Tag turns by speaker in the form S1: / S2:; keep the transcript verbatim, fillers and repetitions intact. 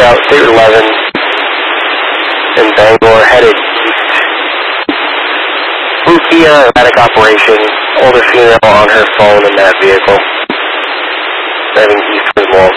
S1: out State Route eleven in Bangor, headed east. Lucia, erratic operation, older female on her phone in that vehicle, heading east as well.